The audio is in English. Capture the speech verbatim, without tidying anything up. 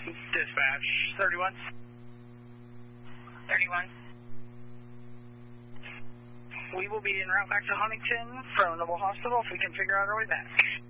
Dispatch, thirty-one. thirty-one. We will be en route back to Huntington from Noble Hospital if we can figure out our way back.